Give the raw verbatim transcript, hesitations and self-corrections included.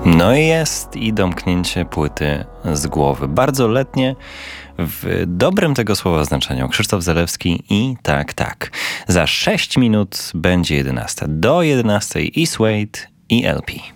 No i jest i domknięcie płyty z głowy. Bardzo letnie, w dobrym tego słowa znaczeniu. Krzysztof Zalewski i tak, tak. Za sześć minut będzie jedenasta. Do jedenastej i Suede i L P.